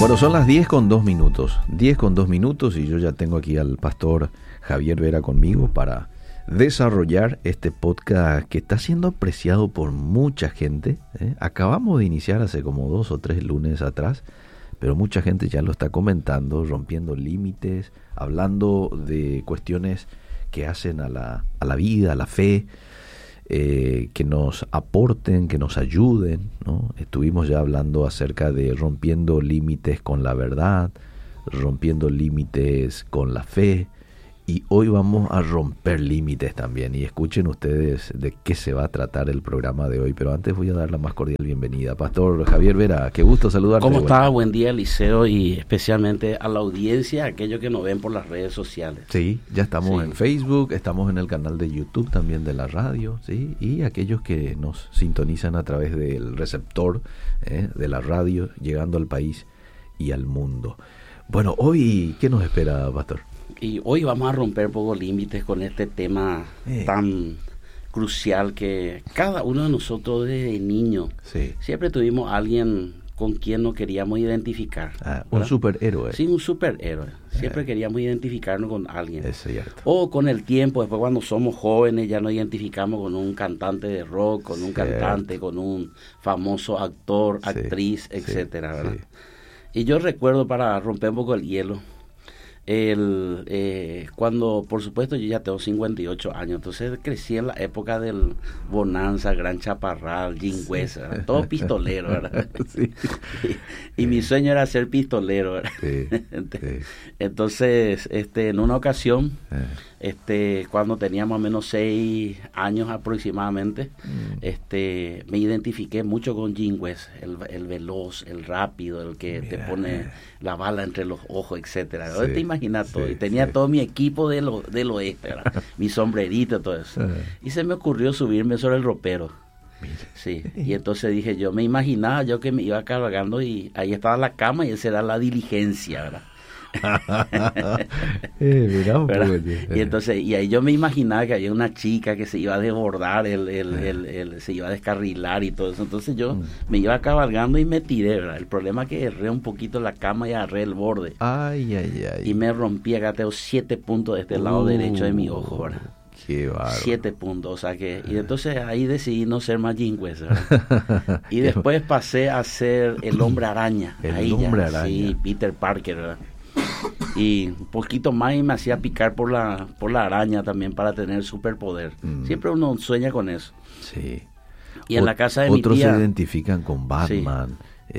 Bueno, son las 10 con 2 minutos. 10 con 2 minutos y yo ya tengo aquí al pastor Javier Vera conmigo para desarrollar este podcast que está siendo apreciado por mucha gente. Acabamos de iniciar hace como 2 o 3 lunes atrás, pero mucha gente ya lo está comentando, rompiendo límites, hablando de cuestiones que hacen a la vida, a la fe, que nos aporten, que nos ayuden, ¿no? Estuvimos ya hablando acerca de rompiendo límites con la verdad, rompiendo límites con la fe, y hoy vamos a romper límites también. Y escuchen ustedes de qué se va a tratar el programa de hoy. Pero antes voy a dar la más cordial bienvenida. Pastor Javier Vera, qué gusto saludarte. ¿Cómo está? Buen día, Eliseo, y especialmente a la audiencia, aquellos que nos ven por las redes sociales. Sí, ya estamos en Facebook, estamos en el canal de YouTube también de la radio, ¿sí? Y aquellos que nos sintonizan a través del receptor de la radio, llegando al país y al mundo. Bueno, hoy, ¿qué nos espera, Pastor? Y hoy vamos a romper pocos límites con este tema tan crucial que cada uno de nosotros desde niño siempre tuvimos a alguien con quien nos queríamos identificar. Un superhéroe. Sí, un superhéroe. Siempre queríamos identificarnos con alguien. Es cierto. O con el tiempo, después cuando somos jóvenes ya nos identificamos con un cantante de rock, con un cantante, con un famoso actor, actriz, etcétera, ¿verdad? Y yo recuerdo, para romper un poco el hielo, cuando, por supuesto, yo ya tengo 58 años, entonces crecí en la época del Bonanza, Gran Chaparral, Jim West, ¿verdad? Todo pistolero, ¿verdad? Y mi sueño era ser pistolero, ¿verdad? Entonces, en una ocasión, cuando tenía más o menos 6 años aproximadamente, me identifiqué mucho con Jim West, el veloz, el rápido, el que te pone la bala entre los ojos, etcétera. Te imaginas todo. Y tenía todo mi equipo del oeste, ¿verdad? Mi sombrerito, todo eso. Y se me ocurrió subirme sobre el ropero. Sí, y entonces dije, yo me imaginaba yo que me iba cargando y ahí estaba la cama y esa era la diligencia, ¿verdad? Y entonces, y ahí yo me imaginaba que había una chica que se iba a desbordar, se iba a descarrilar y todo eso. Entonces yo me iba cabalgando y me tiré, ¿verdad? El problema es que erré un poquito la cama y agarré el borde. Y me rompí, acá tengo 7 puntos de este lado derecho de mi ojo, ¿verdad? Qué bárbaro. 7 puntos, o sea que, y entonces ahí decidí no ser más Jim West, ¿verdad? Y después pasé a ser el hombre araña. El hombre araña. Sí, Peter Parker, ¿verdad? Y un poquito más y me hacía picar por la araña también para tener superpoder. Siempre uno sueña con eso. Sí. Y en la casa de mi tía... Otros se identifican con Batman,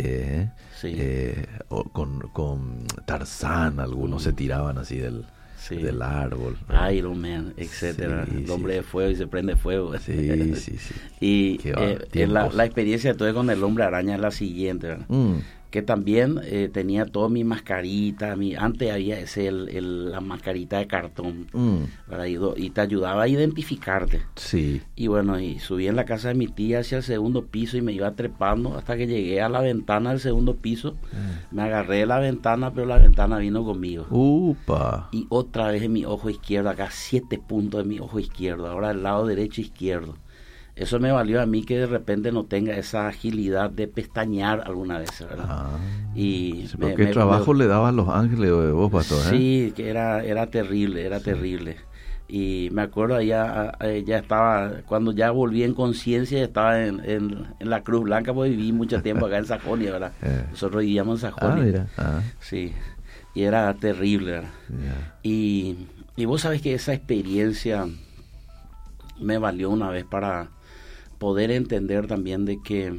o con Tarzán, algunos se tiraban así del árbol, ¿no? Iron Man, etcétera, el hombre de fuego y se prende fuego. Sí. Y la experiencia que tuve con el hombre araña es la siguiente, ¿verdad? Que también tenía toda mi mascarita, antes había la mascarita de cartón, y te ayudaba a identificarte. Sí. Y bueno, y subí en la casa de mi tía hacia el segundo piso y me iba trepando hasta que llegué a la ventana del segundo piso. Me agarré de la ventana, pero la ventana vino conmigo. ¡Upa! Y otra vez en mi ojo izquierdo, acá 7 puntos en mi ojo izquierdo, ahora el lado derecho izquierdo. Eso me valió a mí que de repente no tenga esa agilidad de pestañear alguna vez, ¿verdad? ¿Qué trabajo le daban los ángeles de vos, pastor? Sí, que era terrible, terrible. Y me acuerdo, ya estaba, cuando ya volví en conciencia, estaba en la Cruz Blanca, porque viví mucho tiempo acá en Sajonia, ¿verdad? Nosotros vivíamos en Sajonia. Sí, y era terrible, ¿verdad? Y vos sabés que esa experiencia me valió una vez para poder entender también de que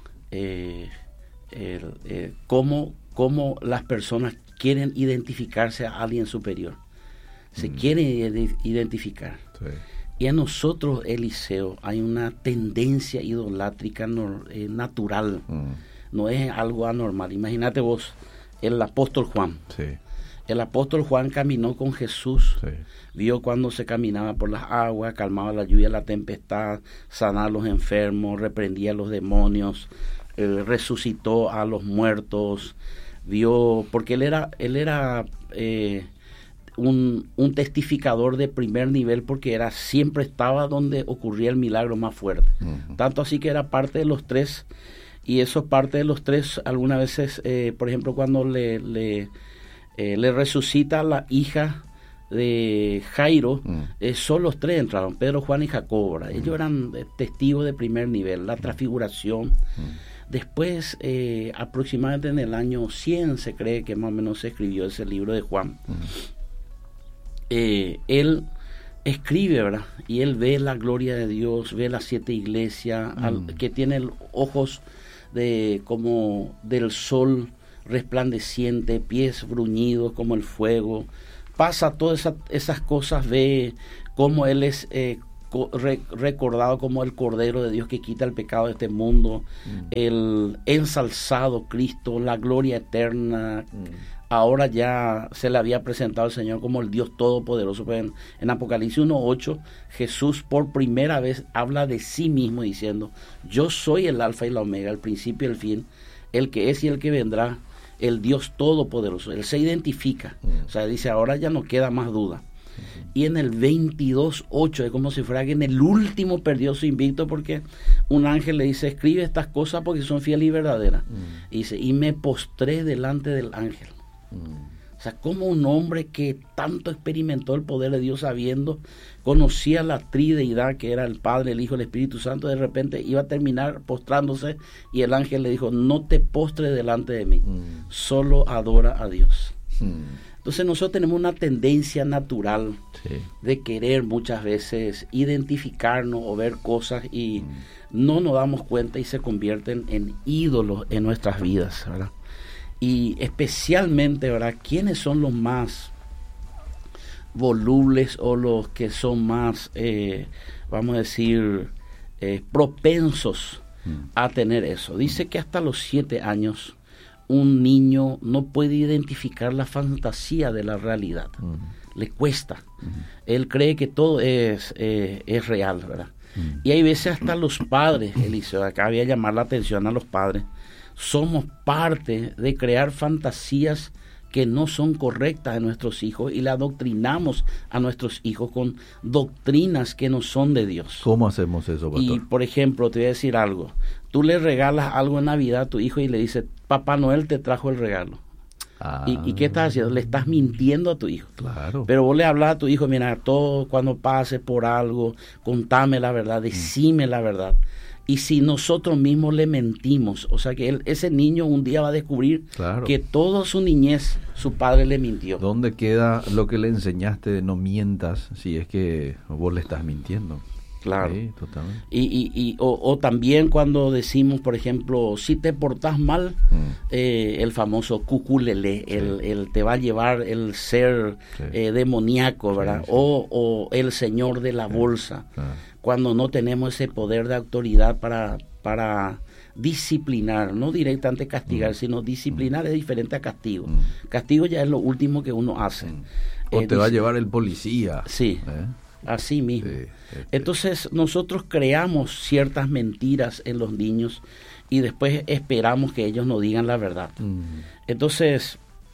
cómo las personas quieren identificarse a alguien superior. Se quieren identificar. Y a nosotros, Eliseo, hay una tendencia idolátrica natural. No es algo anormal. Imagínate vos, el apóstol Juan. El apóstol Juan caminó con Jesús, vio cuando se caminaba por las aguas, calmaba la lluvia, la tempestad, sanaba a los enfermos, reprendía a los demonios, resucitó a los muertos, vio, porque él era un testificador de primer nivel, porque siempre estaba donde ocurría el milagro más fuerte. Tanto así que era parte de los 3. y eso parte de los tres. Algunas veces, por ejemplo, cuando le resucita la hija de Jairo, solo los tres entraron, Pedro, Juan y Jacobo. Ellos eran testigos de primer nivel, la transfiguración. Después, aproximadamente en el año 100, se cree que más o menos se escribió ese libro de Juan. Él escribe, ¿verdad? Y él ve la gloria de Dios, ve las 7 iglesias, que tienen ojos como del sol resplandeciente, pies bruñidos como el fuego. Pasa todas esas cosas, ve cómo él es recordado como el Cordero de Dios que quita el pecado de este mundo, el ensalzado Cristo, la gloria eterna. Ahora ya se le había presentado al Señor como el Dios Todopoderoso. En Apocalipsis 1:8, Jesús por primera vez habla de sí mismo diciendo: yo soy el alfa y la omega, el principio y el fin, el que es y el que vendrá, el Dios Todopoderoso. Él se identifica, o sea, dice, ahora ya no queda más duda. Y en el 22:8 es como si fuera que en el último perdió su invicto, porque un ángel le dice: escribe estas cosas porque son fieles y verdaderas. Y dice: y me postré delante del ángel. O sea, como un hombre que tanto experimentó el poder de Dios, sabiendo, conocía la trideidad que era el Padre, el Hijo y el Espíritu Santo, de repente iba a terminar postrándose, y el ángel le dijo: no te postres delante de mí, solo adora a Dios. Entonces nosotros tenemos una tendencia natural de querer muchas veces identificarnos o ver cosas, y no nos damos cuenta y se convierten en ídolos en nuestras vidas, ¿verdad? Y especialmente, ¿verdad?, ¿quiénes son los más volubles o los que son más, vamos a decir, propensos a tener eso? Dice que hasta los 7 años un niño no puede identificar la fantasía de la realidad. Le cuesta. Él cree que todo es real, ¿verdad? Y hay veces hasta los padres, Eliseo, acá voy a llamar la atención a los padres, somos parte de crear fantasías que no son correctas de nuestros hijos, y la adoctrinamos a nuestros hijos con doctrinas que no son de Dios. ¿Cómo hacemos eso, pastor? Y, por ejemplo, te voy a decir algo. Tú le regalas algo en Navidad a tu hijo y le dices: Papá Noel te trajo el regalo. ¿Y qué estás haciendo? Le estás mintiendo a tu hijo. Claro. Pero vos le hablas a tu hijo: mira, todo cuando pases por algo, contame la verdad, decime la verdad. Y si nosotros mismos le mentimos, o sea que ese niño un día va a descubrir que toda su niñez su padre le mintió. ¿Dónde queda lo que le enseñaste de no mientas si es que vos le estás mintiendo? Claro. Sí, totalmente. O también cuando decimos, por ejemplo, si te portás mal, el famoso cuculele, el te va a llevar el ser demoníaco, ¿verdad? Sí. O el señor de la bolsa. Cuando no tenemos ese poder de autoridad para disciplinar, no directamente castigar, sino disciplinar es diferente a castigo. Castigo ya es lo último que uno hace. O te va a llevar el policía. Sí, así mismo. Entonces nosotros creamos ciertas mentiras en los niños y después esperamos que ellos nos digan la verdad. Entonces,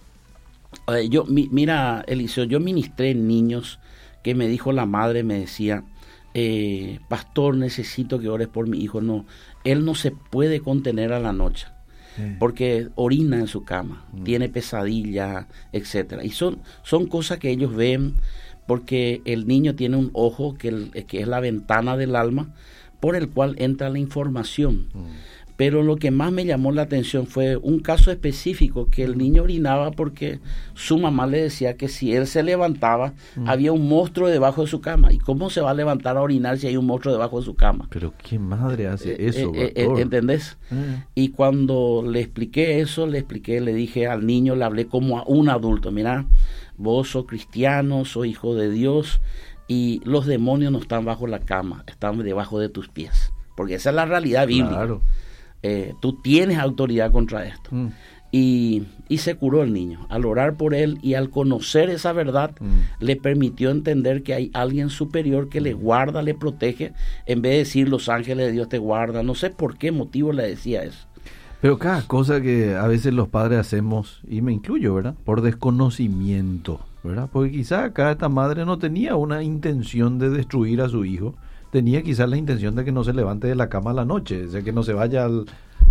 mira, Eliseo, yo ministré en niños que me dijo la madre, me decía: pastor, necesito que ores por mi hijo. No, él no se puede contener a la noche porque orina en su cama, tiene pesadillas, etcétera. Y son cosas que ellos ven, porque el niño tiene un ojo que es la ventana del alma por el cual entra la información. Pero lo que más me llamó la atención fue un caso específico, que el niño orinaba porque su mamá le decía que si él se levantaba, había un monstruo debajo de su cama. ¿Y cómo se va a levantar a orinar si hay un monstruo debajo de su cama? Pero ¿qué madre hace eso, doctor? ¿Entendés? Y cuando le expliqué eso, le dije al niño, le hablé como a un adulto: mira, vos sos cristiano, sos hijo de Dios, y los demonios no están bajo la cama, están debajo de tus pies. Porque esa es la realidad bíblica. Claro. Tú tienes autoridad contra esto. Y se curó el niño. Al orar por él y al conocer esa verdad, le permitió entender que hay alguien superior que le guarda, le protege, en vez de decir los ángeles de Dios te guardan. No sé por qué motivo le decía eso. Pero cada cosa que a veces los padres hacemos, y me incluyo, ¿verdad?, por desconocimiento, ¿verdad? Porque quizá acá esta madre no tenía una intención de destruir a su hijo, tenía quizás la intención de que no se levante de la cama a la noche, o sea, que no se vaya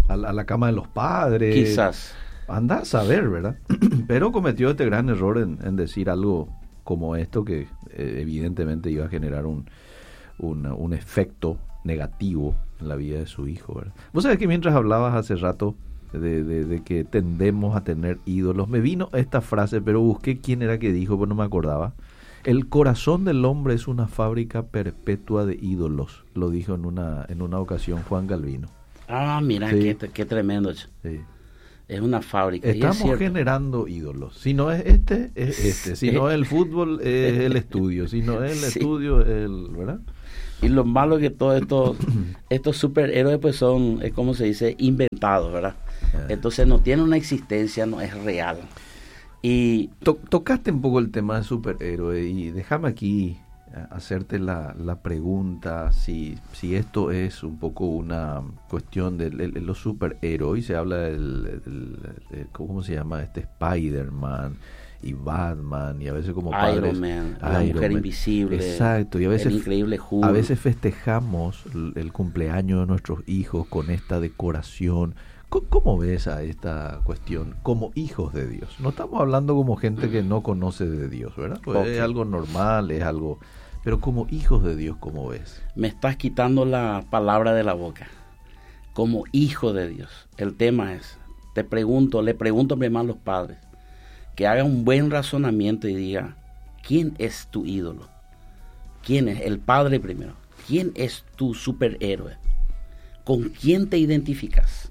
a la cama de los padres. Quizás. Anda a saber, ¿verdad? Pero cometió este gran error en decir algo como esto que evidentemente iba a generar un efecto negativo en la vida de su hijo, ¿verdad? Vos sabés que mientras hablabas hace rato de que tendemos a tener ídolos, me vino esta frase, pero busqué quién era que dijo, pues no me acordaba. El corazón del hombre es una fábrica perpetua de ídolos, lo dijo en una ocasión Juan Calvino. Ah, mira, sí. qué tremendo. Sí. Es una fábrica. Estamos generando ídolos. Si no es este, es este. Si no es el fútbol, es el estudio. Si no es el estudio, es el... ¿verdad? Y lo malo es que todos estos superhéroes pues son, como se dice, inventados, ¿verdad? Entonces no tienen una existencia, no es real. Y tocaste un poco el tema de superhéroe y déjame aquí hacerte la pregunta si esto es un poco una cuestión de los superhéroes. Se habla del ¿cómo se llama? Spider-Man y Batman, y a veces como padres Iron Man, la mujer invisible. Exacto, y a veces el increíble Hulk. A veces festejamos el cumpleaños de nuestros hijos con esta decoración. ¿Cómo ves a esta cuestión como hijos de Dios? No estamos hablando como gente que no conoce de Dios, ¿verdad? Pues okay. Es algo normal, es algo... Pero como hijos de Dios, ¿cómo ves? Me estás quitando la palabra de la boca. Como hijo de Dios. El tema es, le pregunto primero a los padres, que hagan un buen razonamiento y diga, ¿quién es tu ídolo? ¿Quién es? El padre primero. ¿Quién es tu superhéroe? ¿Con quién te identificas?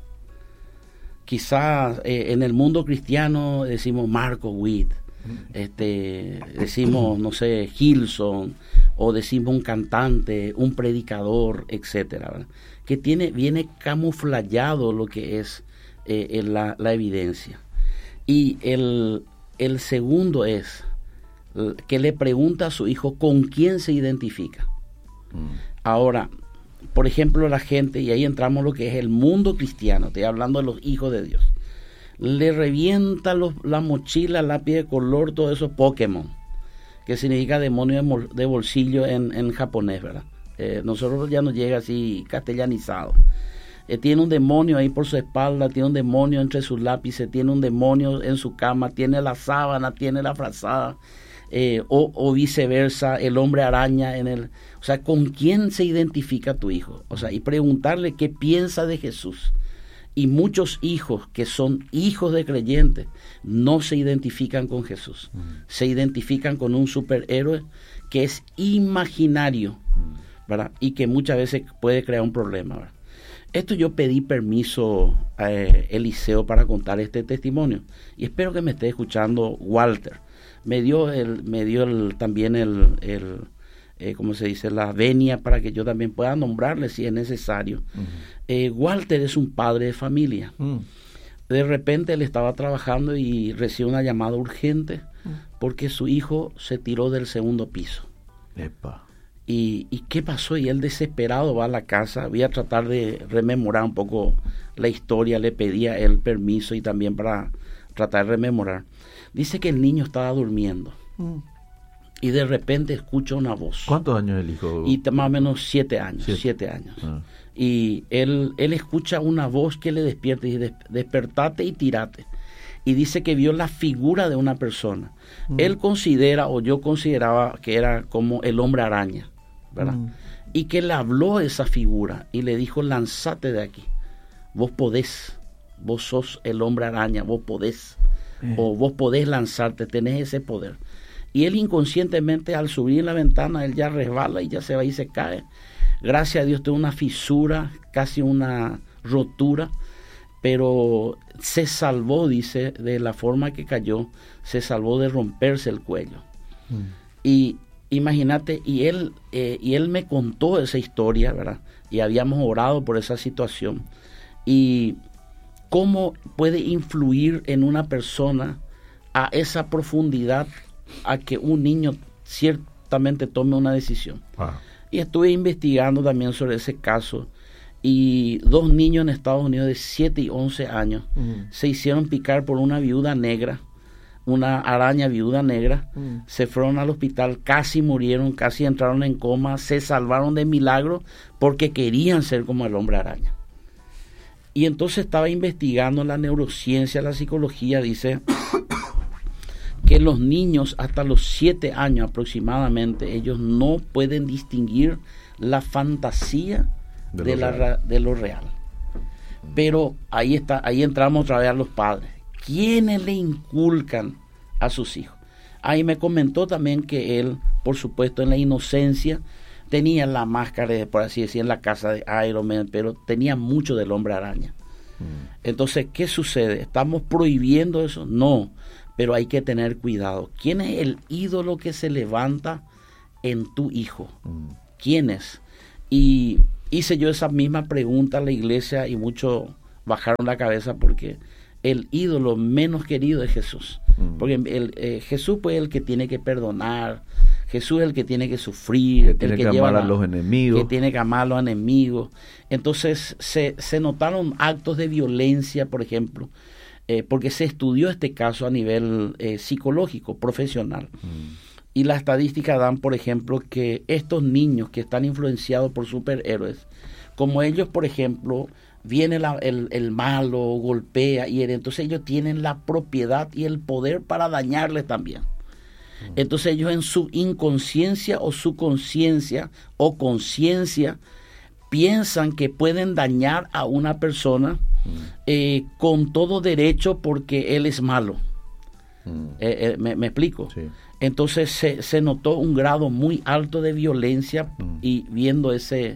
Quizás en el mundo cristiano decimos Marco Witt, decimos, no sé, Gilson, o decimos un cantante, un predicador, etcétera, ¿verdad? Que viene camuflado lo que es la evidencia. Y el segundo es que le pregunta a su hijo con quién se identifica. Ahora, por ejemplo, la gente, y ahí entramos lo que es el mundo cristiano, estoy hablando de los hijos de Dios, le revienta la mochila, lápiz de color, todo eso Pokémon, que significa demonio de bolsillo en japonés, ¿verdad? Nosotros ya nos llega así castellanizado. Tiene un demonio ahí por su espalda, tiene un demonio entre sus lápices, tiene un demonio en su cama, tiene la sábana, tiene la frazada, o viceversa, el hombre araña o sea, ¿con quién se identifica tu hijo? O sea, y preguntarle qué piensa de Jesús. Y muchos hijos que son hijos de creyentes no se identifican con Jesús, se identifican con un superhéroe que es imaginario, ¿verdad? Y que muchas veces puede crear un problema, ¿verdad? Esto yo pedí permiso a Eliseo para contar este testimonio y espero que me esté escuchando Walter. Me dio también ¿cómo se dice? La venia para que yo también pueda nombrarle si es necesario. Walter es un padre de familia. De repente él estaba trabajando y recibe una llamada urgente porque su hijo se tiró del segundo piso. Epa. ¿Y qué pasó? Y él desesperado va a la casa. Voy a tratar de rememorar un poco la historia. Le pedía el permiso y también para tratar de rememorar. Dice que el niño estaba durmiendo y de repente escucha una voz. ¿Cuántos años el hijo? Y más o menos 7 años. 7 años. Y él escucha una voz que le despierta y dice, despertate y tirate. Y dice que vio la figura de una persona. Él considera, o yo consideraba que era como el hombre araña, ¿verdad? Y que le habló esa figura y le dijo, lanzate de aquí. Vos podés, vos sos el hombre araña, vos podés. O vos podés lanzarte, tenés ese poder. Y él inconscientemente al subir en la ventana, él ya resbala y ya se va y se cae. Gracias a Dios tuvo una fisura, casi una rotura, pero se salvó, dice, de la forma que cayó, se salvó de romperse el cuello. Y imagínate, y él me contó esa historia, ¿verdad? Y habíamos orado por esa situación. Y cómo puede influir en una persona a esa profundidad a que un niño ciertamente tome una decisión. Y estuve investigando también sobre ese caso y 2 niños en Estados Unidos de 7 y 11 años se hicieron picar por una viuda negra, una araña viuda negra, se fueron al hospital, casi murieron, casi entraron en coma, se salvaron de milagro porque querían ser como el hombre araña. Y entonces estaba investigando la neurociencia, la psicología, dice que los niños hasta los 7 años aproximadamente, ellos no pueden distinguir la fantasía de lo real. Pero ahí entramos otra vez a los padres. ¿Quiénes le inculcan a sus hijos? Ahí me comentó también que él, por supuesto, en la inocencia, tenía la máscara, por así decir, en la casa de Iron Man, pero tenía mucho del Hombre Araña. Entonces, ¿qué sucede? ¿Estamos prohibiendo eso? No, pero hay que tener cuidado. ¿Quién es el ídolo que se levanta en tu hijo? ¿Quién es? Y hice yo esa misma pregunta a la iglesia y muchos bajaron la cabeza porque el ídolo menos querido es Jesús. Porque Jesús pues, es el que tiene que perdonar, Jesús es el que tiene que sufrir, que tiene que amar a los enemigos. Que tiene que amar a los enemigos. Entonces se notaron actos de violencia, por ejemplo, porque se estudió este caso a nivel psicológico, profesional. Y las estadísticas dan, por ejemplo, que estos niños que están influenciados por superhéroes, como ellos, por ejemplo, viene el malo, golpea, y entonces ellos tienen la propiedad y el poder para dañarles también. Entonces ellos en su inconsciencia o su conciencia o conciencia piensan que pueden dañar a una persona con todo derecho porque él es malo. ¿Me explico? Sí. Entonces se notó un grado muy alto de violencia y viendo ese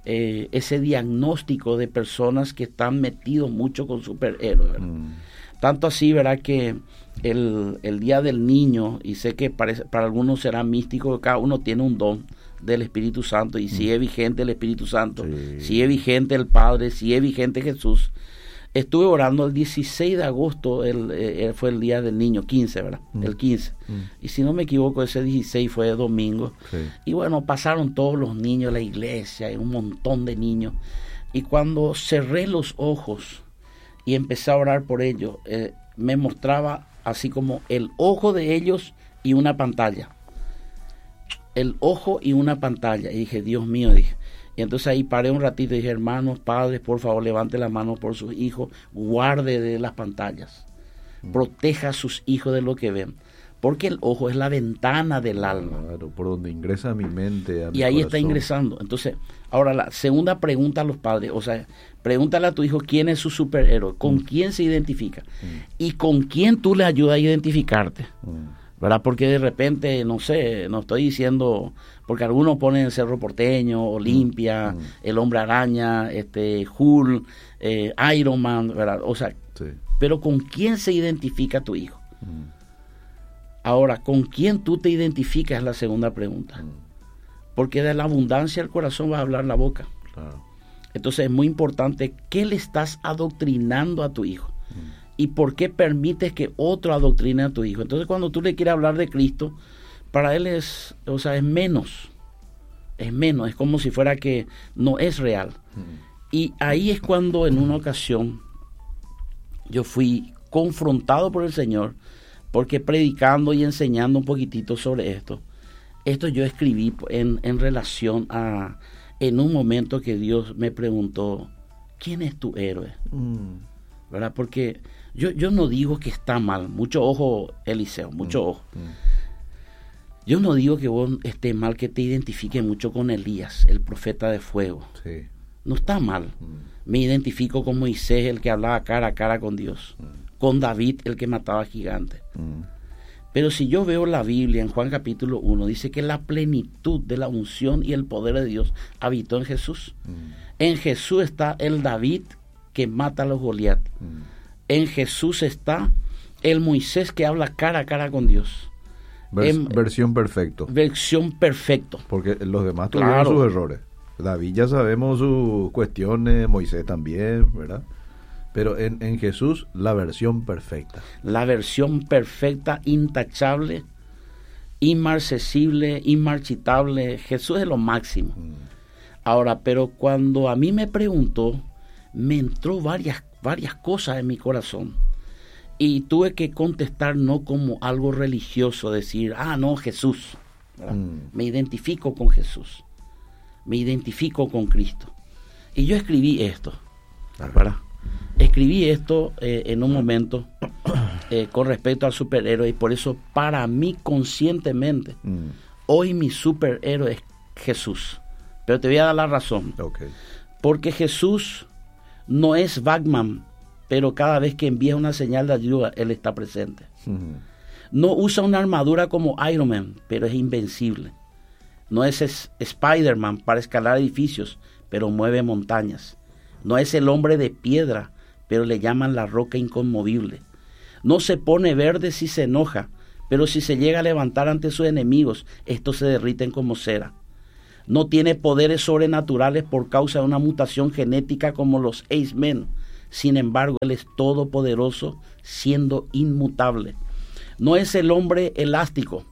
diagnóstico de personas que están metidos mucho con superhéroes. Tanto así, ¿verdad? Que el Día del Niño, y sé que para algunos será místico, cada uno tiene un don del Espíritu Santo, y si es vigente el Espíritu Santo, si es vigente el Padre, si es vigente Jesús. Estuve orando el 16 de agosto, fue el Día del Niño, 15, ¿verdad? El 15. Y si no me equivoco, ese 16 fue domingo. Sí. Y bueno, pasaron todos los niños a la iglesia, y un montón de niños. Y cuando cerré los ojos y empecé a orar por ellos, me mostraba así como el ojo de ellos y una pantalla. El ojo y una pantalla. Y dije, Dios mío, dije. Y entonces ahí paré un ratito y dije, hermanos, padres, por favor, levante la mano por sus hijos, guarde de las pantallas, proteja a sus hijos de lo que ven, porque el ojo es la ventana del alma. Claro, por donde ingresa mi mente, a mi y ahí corazón. Está ingresando. Entonces, ahora la segunda pregunta a los padres, o sea, pregúntale a tu hijo quién es su superhéroe, con quién se identifica, y con quién tú le ayudas a identificarte. ¿Verdad? Porque de repente, no sé, no estoy diciendo, porque algunos ponen el Cerro Porteño, Olimpia, el Hombre Araña, Hulk, Iron Man, ¿verdad? O sea, sí. Pero ¿con quién se identifica tu hijo? Ahora, ¿con quién tú te identificas? Es la segunda pregunta. Porque de la abundancia del corazón va a hablar la boca. Claro. Entonces es muy importante qué le estás adoctrinando a tu hijo. ¿Y por qué permites que otro adoctrine a tu hijo? Entonces cuando tú le quieres hablar de Cristo, para él es menos. Es menos, es como si fuera que no es real. Y ahí es cuando en una ocasión yo fui confrontado por el Señor, porque predicando y enseñando un poquitito sobre esto yo escribí en relación a, en un momento que Dios me preguntó, ¿quién es tu héroe? ¿Verdad? Porque yo no digo que está mal, mucho ojo, Eliseo, mucho ojo. Yo no digo que vos esté mal que te identifiques mucho con Elías, el profeta de fuego. Sí. No está mal. Me identifico con Moisés, el que hablaba cara a cara con Dios, con David, el que mataba gigantes. Pero si yo veo la Biblia en Juan capítulo 1, dice que la plenitud de la unción y el poder de Dios habitó en Jesús. En Jesús está el David que mata a los Goliat. En Jesús está el Moisés que habla cara a cara con Dios. Versión perfecto. Versión perfecto. Porque los demás tuvieron sus errores. David ya sabemos sus cuestiones, Moisés también, ¿verdad? Pero en Jesús la versión perfecta. La versión perfecta, intachable, inmarcesible, inmarchitable. Jesús es lo máximo. Ahora, pero cuando a mí me preguntó, me entró varias cosas en mi corazón. Y tuve que contestar no como algo religioso, decir, no, Jesús. Me identifico con Jesús. Me identifico con Cristo. Y yo escribí esto, ¿verdad? Escribí esto en un momento con respecto al superhéroe, y por eso para mí conscientemente hoy mi superhéroe es Jesús. Pero te voy a dar la razón. Okay. Porque Jesús no es Batman, pero cada vez que envía una señal de ayuda, Él está presente. No usa una armadura como Iron Man, pero es invencible. No es Spider-Man para escalar edificios, pero mueve montañas. No es el hombre de piedra, pero le llaman la roca inconmovible. No se pone verde si se enoja, pero si se llega a levantar ante sus enemigos, estos se derriten como cera. No tiene poderes sobrenaturales por causa de una mutación genética como los X-Men. Sin embargo, Él es todopoderoso, siendo inmutable. No es el hombre elástico,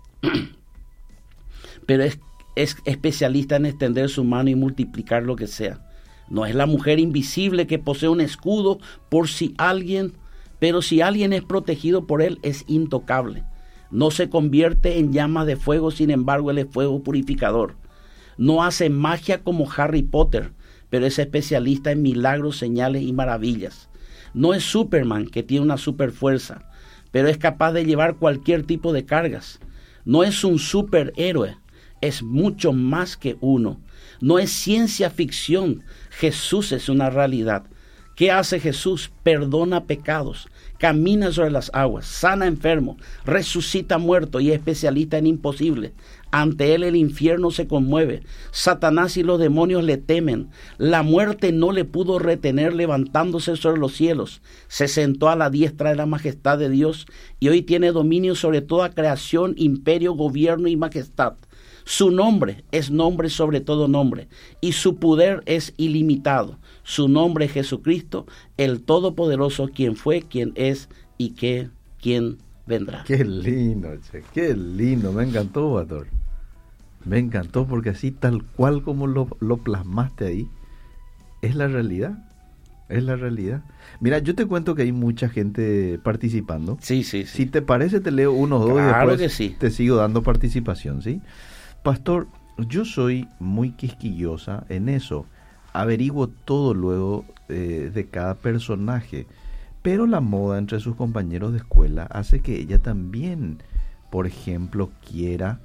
pero es especialista en extender su mano y multiplicar lo que sea. No es la mujer invisible que posee un escudo pero si alguien es protegido por Él, es intocable. No se convierte en llamas de fuego, sin embargo, Él es fuego purificador. No hace magia como Harry Potter, pero es especialista en milagros, señales y maravillas. No es Superman, que tiene una superfuerza, pero es capaz de llevar cualquier tipo de cargas. No es un superhéroe, es mucho más que uno. No es ciencia ficción, Jesús es una realidad. ¿Qué hace Jesús? Perdona pecados, camina sobre las aguas, sana enfermos, resucita muertos y es especialista en imposibles. Ante Él el infierno se conmueve, Satanás y los demonios le temen. La muerte no le pudo retener levantándose sobre los cielos. Se sentó a la diestra de la majestad de Dios y hoy tiene dominio sobre toda creación, imperio, gobierno y majestad. Su nombre es nombre sobre todo nombre, y su poder es ilimitado. Su nombre es Jesucristo, el Todopoderoso, quien fue, quien es y quien vendrá. Qué lindo, che, qué lindo, me encantó, pastor. Me encantó porque así tal cual como lo plasmaste ahí, es la realidad. Es la realidad. Mira, yo te cuento que hay mucha gente participando. Sí. Si te parece, te leo unos dos y después que sí. Te sigo dando participación, ¿sí? Pastor, yo soy muy quisquillosa en eso. Averiguo todo luego de cada personaje. Pero la moda entre sus compañeros de escuela hace que ella también, por ejemplo, quiera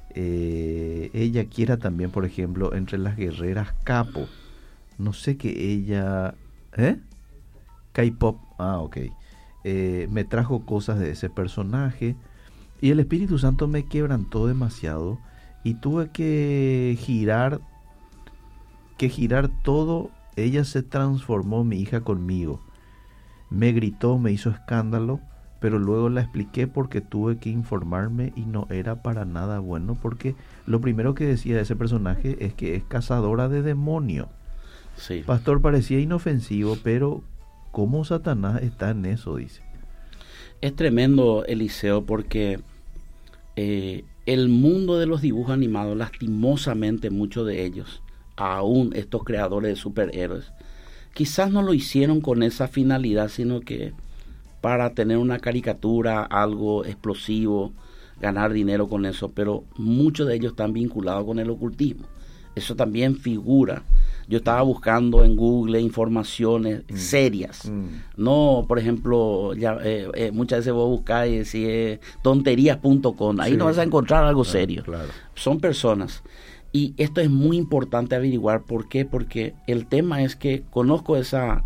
también, por ejemplo, entre las guerreras capo. No sé que ella... K-pop. Ok. Me trajo cosas de ese personaje y el Espíritu Santo me quebrantó demasiado y tuve que girar todo. Ella se transformó, mi hija, conmigo. Me gritó, me hizo escándalo, pero luego la expliqué porque tuve que informarme y no era para nada bueno, porque lo primero que decía de ese personaje es que es cazadora de demonios. Sí. Pastor, parecía inofensivo, pero ¿cómo Satanás está en eso? Dice. Es tremendo, Eliseo, porque el mundo de los dibujos animados, lastimosamente muchos de ellos, aún estos creadores de superhéroes, quizás no lo hicieron con esa finalidad, sino que para tener una caricatura, algo explosivo, ganar dinero con eso, pero muchos de ellos están vinculados con el ocultismo. Eso también figura. Yo estaba buscando en Google informaciones serias. No, por ejemplo, muchas veces vos buscás y decís tonterías.com. Ahí no vas a encontrar algo serio. Claro. Son personas. Y esto es muy importante averiguar. ¿Por qué? Porque el tema es que conozco ese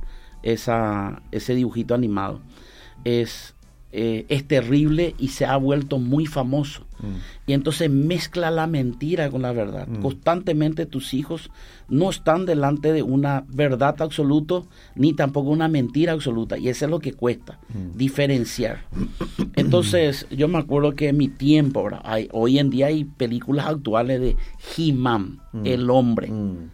dibujito animado. Es terrible y se ha vuelto muy famoso. Y entonces mezcla la mentira con la verdad. Constantemente tus hijos no están delante de una verdad absoluta ni tampoco una mentira absoluta, y eso es lo que cuesta diferenciar. Entonces yo me acuerdo que en mi tiempo, hoy en día hay películas actuales de He-Man, el hombre,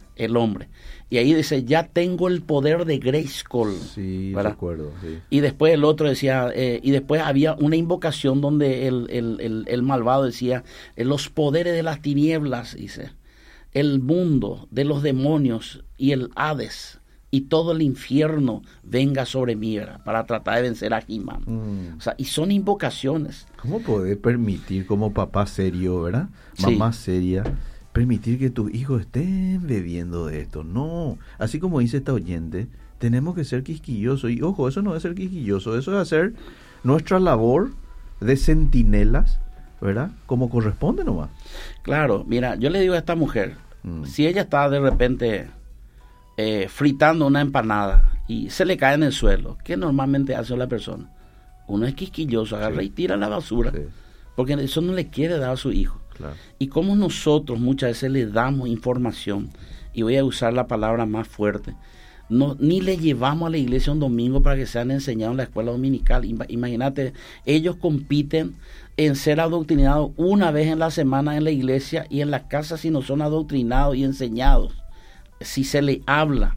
y ahí dice, ya tengo el poder de Grayskull. Sí, recuerdo, sí. Y después el otro decía, y después había una invocación donde el malvado decía, los poderes de las tinieblas, dice, el mundo de los demonios y el Hades y todo el infierno venga sobre mí, ¿verdad? Para tratar de vencer a He-Man. O sea, y son invocaciones. ¿Cómo podés permitir como papá serio, verdad? Mamá seria, permitir que tus hijos estén bebiendo de esto? No, así como dice esta oyente, tenemos que ser quisquillosos. Y ojo, eso no es ser quisquilloso, eso es hacer nuestra labor de centinelas, ¿verdad? Como corresponde nomás. Claro, mira, yo le digo a esta mujer, si ella está de repente fritando una empanada y se le cae en el suelo, ¿qué normalmente hace la persona? Uno es quisquilloso, agarra y tira la basura, porque eso no le quiere dar a su hijo. Claro. Y como nosotros muchas veces le damos información, y voy a usar la palabra más fuerte, ni le llevamos a la iglesia un domingo para que sean enseñados en la escuela dominical. Imagínate, ellos compiten en ser adoctrinados una vez en la semana en la iglesia, y en la casa si no son adoctrinados y enseñados, si se le habla,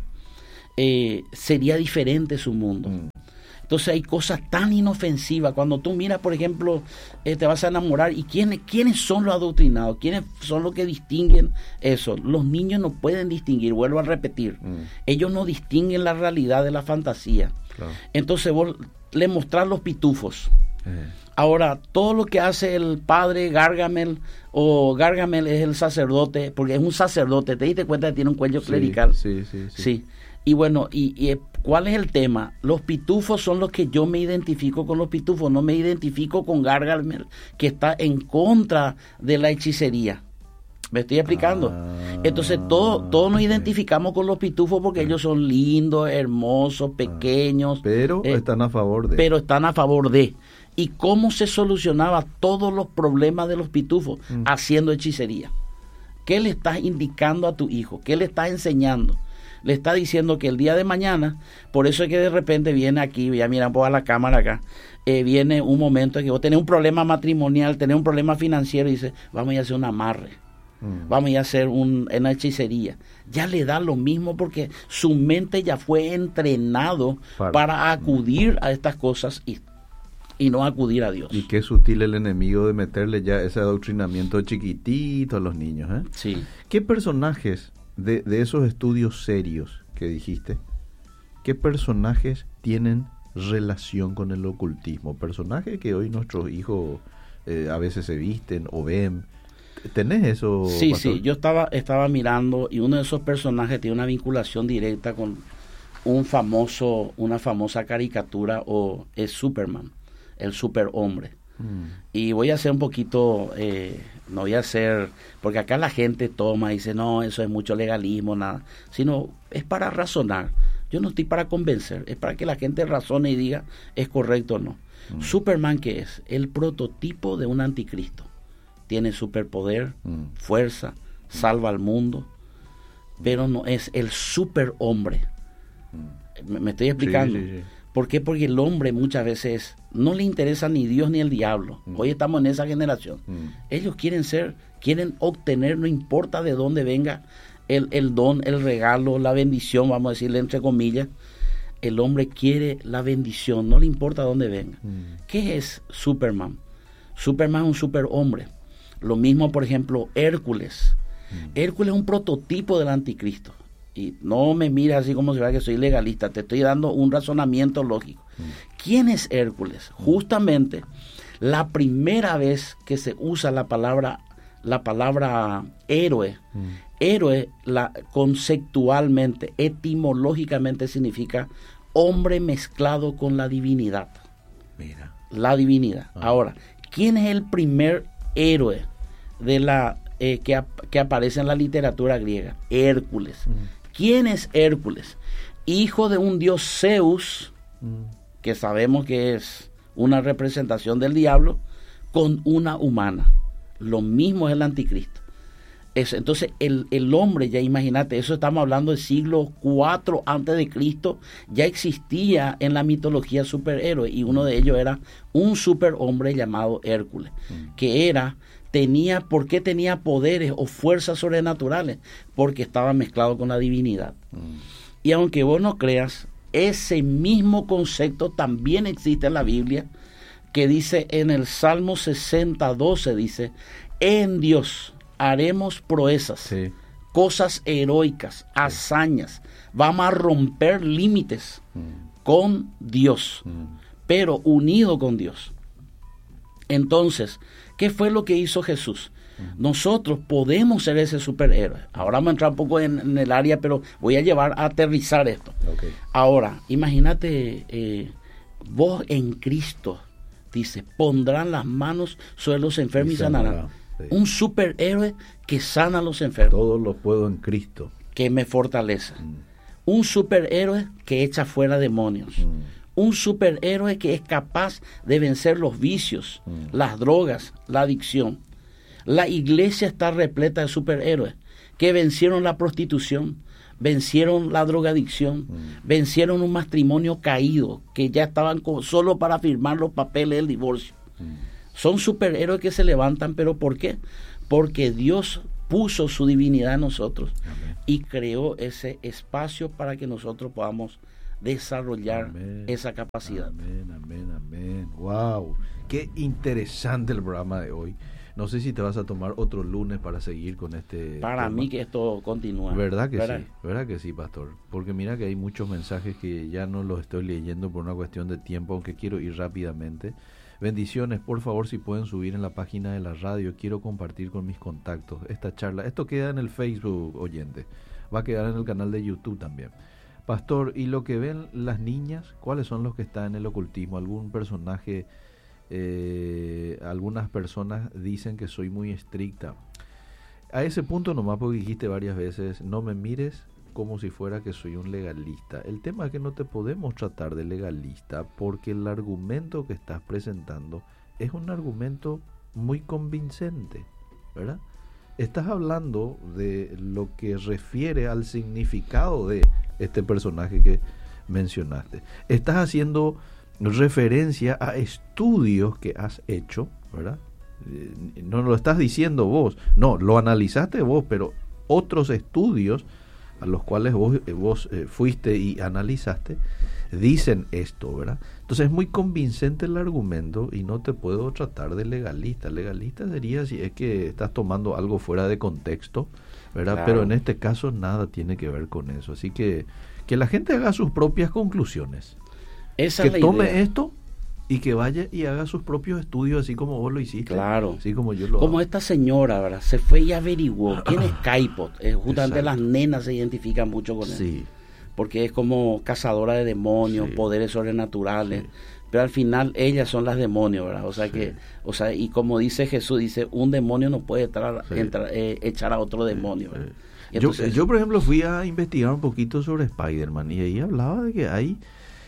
sería diferente su mundo. Entonces hay cosas tan inofensivas. Cuando tú miras, por ejemplo, te vas a enamorar, y ¿quiénes son los adoctrinados? ¿Quiénes son los que distinguen eso? Los niños no pueden distinguir, vuelvo a repetir. Ellos no distinguen la realidad de la fantasía. Claro. Entonces vos le mostrás los pitufos. Ahora, todo lo que hace el padre Gargamel, o Gargamel es el sacerdote, porque es un sacerdote, ¿te diste cuenta que tiene un cuello clerical? Sí. Y bueno, ¿cuál es el tema? Los pitufos son los que yo me identifico con los pitufos, no me identifico con Gargamel, que está en contra de la hechicería. ¿Me estoy explicando? Entonces todos nos identificamos con los pitufos porque ellos son lindos, hermosos, pequeños. Pero están a favor de. Pero están a favor de. ¿Y cómo se solucionaba todos los problemas de los pitufos? Haciendo hechicería. ¿Qué le estás indicando a tu hijo? ¿Qué le estás enseñando? Le está diciendo que el día de mañana, por eso es que de repente viene aquí, ya mira, ponga la cámara acá, viene un momento en que vos tenés un problema matrimonial, tenés un problema financiero, y dices, vamos a ir a hacer un amarre, vamos a ir a hacer una hechicería. Ya le da lo mismo porque su mente ya fue entrenado para acudir a estas cosas y no acudir a Dios. Y qué sutil el enemigo de meterle ya ese adoctrinamiento chiquitito a los niños, ¿eh? Sí. ¿Qué personajes de esos estudios serios que dijiste, qué personajes tienen relación con el ocultismo? Personajes que hoy nuestros hijos a veces se visten o ven. ¿Tenés eso, Sí, pastor? Sí, yo estaba mirando, y uno de esos personajes tiene una vinculación directa con una famosa caricatura, o es Superman, el superhombre. Y voy a hacer un poquito, no voy a hacer, porque acá la gente toma y dice, no, eso es mucho legalismo, nada, sino es para razonar. Yo no estoy para convencer, es para que la gente razone y diga, es correcto o no. Superman, ¿qué es? El prototipo de un anticristo. Tiene superpoder, fuerza, salva al mundo, pero no es el superhombre. ¿Me estoy explicando? Sí. ¿Por qué? Porque el hombre muchas veces no le interesa ni Dios ni el diablo. Hoy estamos en esa generación. Ellos quieren obtener, no importa de dónde venga el don, el regalo, la bendición, vamos a decirle entre comillas. El hombre quiere la bendición, no le importa dónde venga. ¿Qué es Superman? Superman es un superhombre. Lo mismo, por ejemplo, Hércules. Hércules es un prototipo del anticristo. Y no me mires así como si fuera que soy legalista, te estoy dando un razonamiento lógico. ¿Quién es Hércules? Justamente la primera vez que se usa la palabra héroe, héroe conceptualmente, etimológicamente significa hombre mezclado con la divinidad. Mira. La divinidad. Ahora, ¿quién es el primer héroe de que aparece en la literatura griega? Hércules. ¿Quién es Hércules? Hijo de un dios Zeus, que sabemos que es una representación del diablo, con una humana. Lo mismo es el anticristo. Entonces el hombre, ya imagínate, eso estamos hablando del siglo IV antes de Cristo, ya existía en la mitología superhéroe, y uno de ellos era un superhombre llamado Hércules, que ¿por qué tenía poderes o fuerzas sobrenaturales? Porque estaba mezclado con la divinidad. Y aunque vos no creas, ese mismo concepto también existe en la Biblia, que dice en el Salmo 60:12, dice, en Dios haremos proezas, cosas heroicas, hazañas, vamos a romper límites con Dios, pero unido con Dios. Entonces, ¿qué fue lo que hizo Jesús? Nosotros podemos ser ese superhéroe. Ahora vamos a entrar un poco en el área, pero voy a llevar a aterrizar esto. Okay. Ahora, imagínate, vos en Cristo, dice, pondrán las manos sobre los enfermos y sanarán. Sí. Un superhéroe que sana a los enfermos. Todo lo puedo en Cristo, que me fortalece. Un superhéroe que echa fuera demonios. Un superhéroe que es capaz de vencer los vicios, las drogas, la adicción. La iglesia está repleta de superhéroes que vencieron la prostitución, vencieron la drogadicción, vencieron un matrimonio caído, que ya estaban solo para firmar los papeles del divorcio. Son superhéroes que se levantan, ¿pero por qué? Porque Dios puso su divinidad en nosotros. Amén. Y creó ese espacio para que nosotros podamos desarrollar amén. Esa capacidad. Amén, amén, amén. Wow, qué interesante el programa de hoy. No sé si te vas a tomar otro lunes para seguir con este para tema. Mí que esto continúa. ¿Verdad que sí? ¿Verdad que sí, pastor? Porque mira que hay muchos mensajes que ya no los estoy leyendo por una cuestión de tiempo, aunque quiero ir rápidamente. Bendiciones, por favor, si pueden subir en la página de la radio, quiero compartir con mis contactos esta charla. Esto queda en el Facebook, oyente. Va a quedar en el canal de YouTube también. Pastor, ¿y lo que ven las niñas? ¿Cuáles son los que están en el ocultismo? ¿Algún personaje? Algunas personas dicen que soy muy estricta. A ese punto nomás, porque dijiste varias veces, no me mires como si fuera que soy un legalista. El tema es que no te podemos tratar de legalista porque el argumento que estás presentando es un argumento muy convincente, ¿verdad? Estás hablando de lo que refiere al significado de este personaje que mencionaste. Estás haciendo referencia a estudios que has hecho, ¿verdad? No lo estás diciendo vos, no, lo analizaste vos, pero otros estudios a los cuales vos fuiste y analizaste, dicen esto, ¿verdad? Entonces es muy convincente el argumento y no te puedo tratar de legalista. Legalista sería si es que estás tomando algo fuera de contexto, ¿verdad? Claro. Pero en este caso nada tiene que ver con eso. Así que la gente haga sus propias conclusiones. Esa que es la tome idea. Esto y que vaya y haga sus propios estudios así como vos lo hiciste. Claro. Así como yo lo como hago. Esta señora, ¿verdad? Se fue y averiguó quién es Caipot. Justamente exacto. Las nenas se identifican mucho con él. Sí. Porque es como cazadora de demonios, sí. Poderes sobrenaturales. Sí. Pero al final ellas son las demonios, ¿verdad? O sea que, y como dice Jesús, dice, un demonio no puede echar a otro demonio, ¿verdad? Entonces, yo, por ejemplo, fui a investigar un poquito sobre Spider-Man y ahí hablaba de que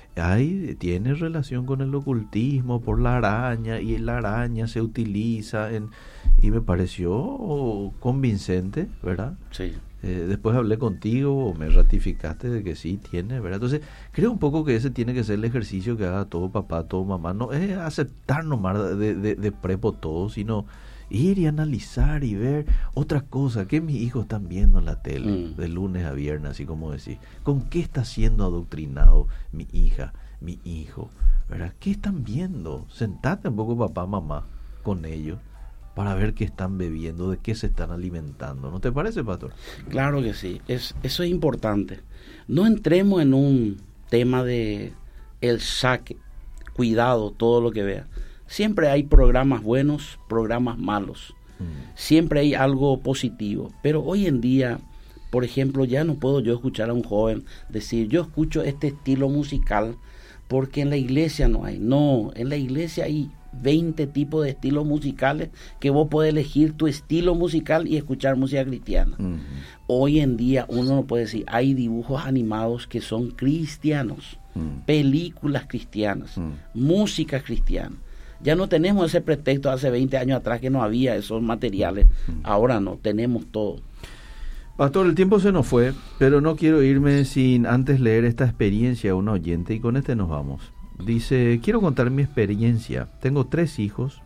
tiene relación con el ocultismo por la araña, y la araña se utiliza y me pareció convincente, ¿verdad? Sí. Después hablé contigo, me ratificaste de que sí tiene, ¿verdad? Entonces creo un poco que ese tiene que ser el ejercicio que haga todo papá, todo mamá. No es aceptar nomás de prepo todo, sino ir y analizar y ver otra cosa que mis hijos están viendo en la tele de lunes a viernes, así como decís. ¿Con qué está siendo adoctrinado mi hija, mi hijo? ¿Verdad? ¿Qué están viendo? Sentate un poco papá, mamá con ellos para ver qué están bebiendo, de qué se están alimentando. ¿No te parece, pastor? Claro que sí. Eso es importante. No entremos en un tema de el saque, cuidado, todo lo que vea. Siempre hay programas buenos, programas malos. Siempre hay algo positivo. Pero hoy en día, por ejemplo, ya no puedo yo escuchar a un joven decir, yo escucho este estilo musical porque en la iglesia no hay. No, en la iglesia hay 20 tipos de estilos musicales que vos podés elegir tu estilo musical y escuchar música cristiana. Hoy en día uno no puede decir, hay dibujos animados que son cristianos, películas cristianas, música cristiana. Ya no tenemos ese pretexto hace 20 años atrás que no había esos materiales. Ahora no, tenemos todo. Pastor, el tiempo se nos fue, pero no quiero irme sin antes leer esta experiencia a un oyente y con este nos vamos. Dice, quiero contar mi experiencia. Tengo 3 hijos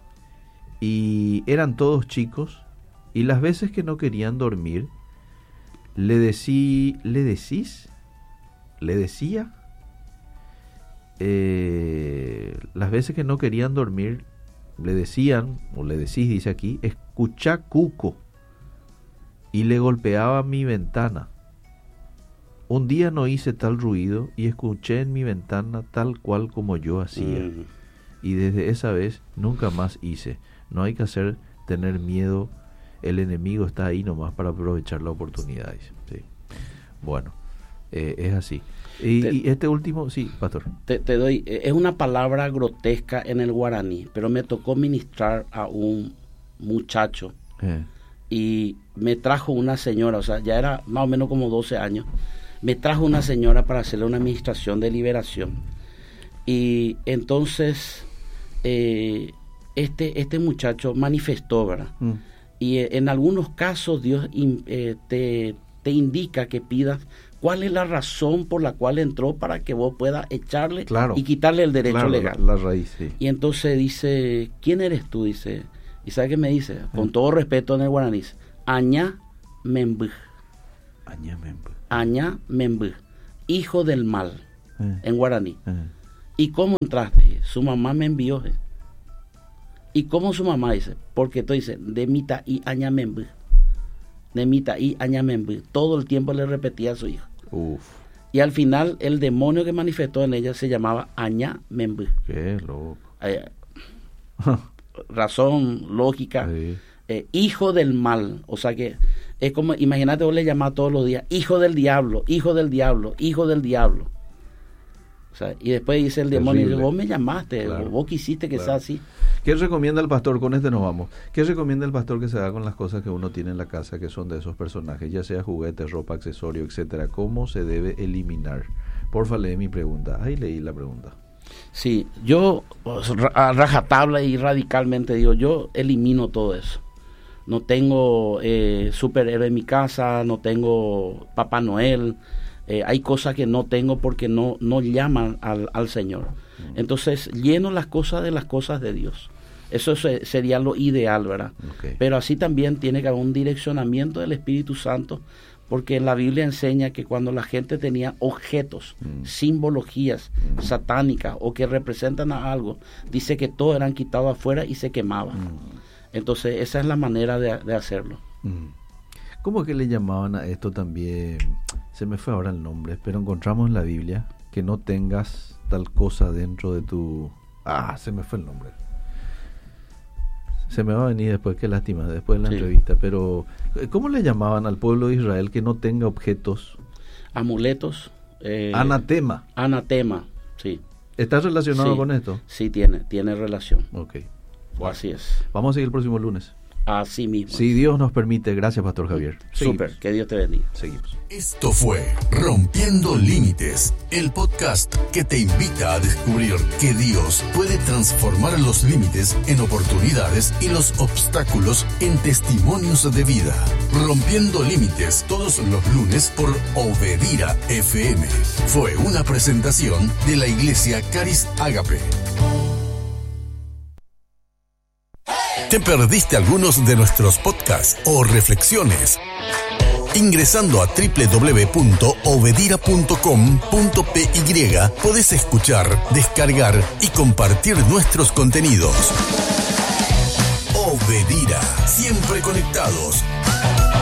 y eran todos chicos y las veces que no querían dormir, le decía, las veces que no querían dormir, le decían, o le decís, dice aquí, escuchá cuco, y le golpeaba mi ventana. Un día no hice tal ruido y escuché en mi ventana tal cual como yo hacía. Y desde esa vez nunca más hice. No hay que tener miedo el enemigo está ahí nomás para aprovechar la oportunidad. Sí. Bueno, es así. Y este último, sí, pastor. Te doy, es una palabra grotesca en el guaraní, pero me tocó ministrar a un muchacho y me trajo una señora, o sea, ya era más o menos como 12 años, me trajo una señora para hacerle una administración de liberación. Y entonces este muchacho manifestó, ¿verdad? Y en algunos casos Dios te indica que pidas cuál es la razón por la cual entró para que vos puedas echarle y quitarle el derecho legal. La raíz, sí. Y entonces dice, ¿quién eres tú? Dice, ¿y sabe qué me dice? Con todo respeto en el guaraní, Añá Membuj. Añá Membuj, hijo del mal, en guaraní. ¿Y cómo entraste? Su mamá me envió. ¿Y cómo su mamá? Dice, porque tú dices, de mita y Añá Membuj. De mita y Añá Membuj. Todo el tiempo le repetía a su hijo. Y al final el demonio que manifestó en ella se llamaba Añá Membuj. Qué loco. Razón lógica. Sí. Hijo del mal. O sea que es como, imagínate, vos le llamás todos los días, hijo del diablo, hijo del diablo, hijo del diablo. O sea, y después dice el demonio, dice, vos me llamaste, vos quisiste que sea así. ¿Qué recomienda el pastor? Con este nos vamos. ¿Qué recomienda el pastor que se haga con las cosas que uno tiene en la casa que son de esos personajes, ya sea juguetes, ropa, accesorio, etcétera? ¿Cómo se debe eliminar? Porfa, lee mi pregunta. Ahí leí la pregunta. Sí, yo a rajatabla y radicalmente digo, yo elimino todo eso. No tengo superhéroe en mi casa, no tengo Papá Noel. Hay cosas que no tengo porque no llaman al Señor. Entonces lleno las cosas de Dios. Eso sería lo ideal, ¿verdad? Okay. Pero así también tiene que haber un direccionamiento del Espíritu Santo, porque la Biblia enseña que cuando la gente tenía objetos, simbologías satánicas o que representan a algo, dice que todos eran quitados afuera y se quemaban. Entonces esa es la manera de hacerlo. ¿Cómo que le llamaban a esto también? Se me fue ahora el nombre, pero encontramos en la Biblia que no tengas tal cosa dentro de tu... se me fue el nombre. Se me va a venir después, qué lástima, después de la entrevista. Pero, ¿cómo le llamaban al pueblo de Israel que no tenga objetos? Amuletos. Anatema. Anatema, sí. ¿Está relacionado con esto? Sí, tiene relación. Ok. Bueno, así es. Vamos a seguir el próximo lunes. Así mismo. Si Dios nos permite. Gracias, Pastor Javier. Súper, que Dios te bendiga. Seguimos. Esto fue Rompiendo Límites, el podcast que te invita a descubrir que Dios puede transformar los límites en oportunidades y los obstáculos en testimonios de vida. Rompiendo Límites, todos los lunes por Obedira FM. Fue una presentación de la Iglesia Caris Ágape. ¿Te perdiste algunos de nuestros podcasts o reflexiones? Ingresando a www.obedira.com.py podés escuchar, descargar y compartir nuestros contenidos. Obedira, siempre conectados.